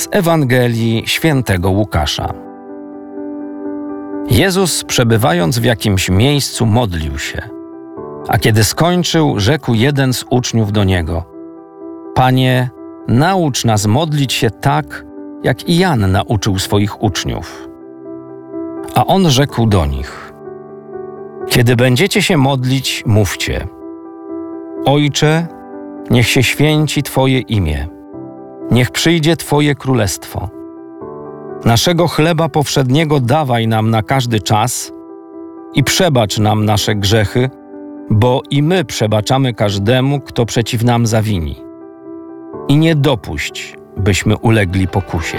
Z Ewangelii Świętego Łukasza. Jezus, przebywając w jakimś miejscu, modlił się, a kiedy skończył, rzekł jeden z uczniów do Niego: Panie, naucz nas modlić się tak, jak i Jan nauczył swoich uczniów. A On rzekł do nich: Kiedy będziecie się modlić, mówcie: Ojcze, niech się święci Twoje imię, niech przyjdzie Twoje królestwo. Naszego chleba powszedniego dawaj nam na każdy czas i przebacz nam nasze grzechy, bo i my przebaczamy każdemu, kto przeciw nam zawini. I nie dopuść, byśmy ulegli pokusie.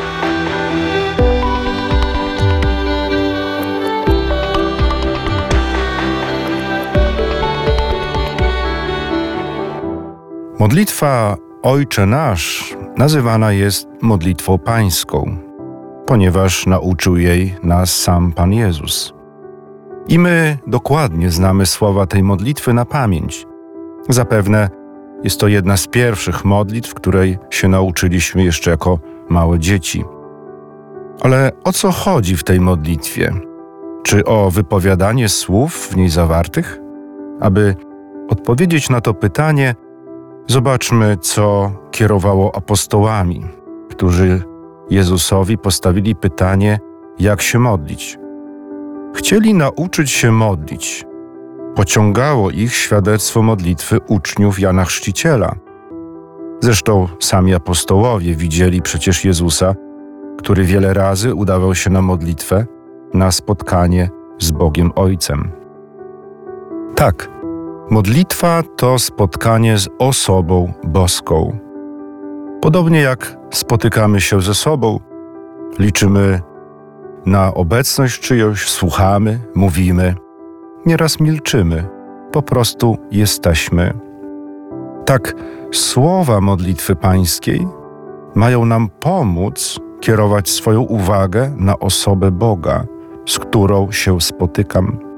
Modlitwa Ojcze Nasz nazywana jest modlitwą pańską, ponieważ nauczył jej nas sam Pan Jezus. I my dokładnie znamy słowa tej modlitwy na pamięć. Zapewne jest to jedna z pierwszych modlitw, której się nauczyliśmy jeszcze jako małe dzieci. Ale o co chodzi w tej modlitwie? Czy o wypowiadanie słów w niej zawartych? Aby odpowiedzieć na to pytanie, zobaczmy, co kierowało apostołami, którzy Jezusowi postawili pytanie, jak się modlić. Chcieli nauczyć się modlić. Pociągało ich świadectwo modlitwy uczniów Jana Chrzciciela. Zresztą sami apostołowie widzieli przecież Jezusa, który wiele razy udawał się na modlitwę, na spotkanie z Bogiem Ojcem. Tak, modlitwa to spotkanie z osobą boską. Podobnie jak spotykamy się ze sobą, liczymy na obecność czyjąś, słuchamy, mówimy, nieraz milczymy, po prostu jesteśmy. Tak, słowa modlitwy pańskiej mają nam pomóc kierować swoją uwagę na osobę Boga, z którą się spotykam.